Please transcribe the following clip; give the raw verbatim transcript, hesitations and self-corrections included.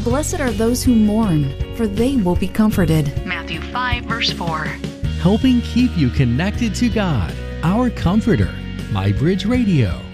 Blessed are those who mourn, for they will be comforted. Matthew five, verse four. Helping keep you connected to God, our Comforter. MyBridge Radio.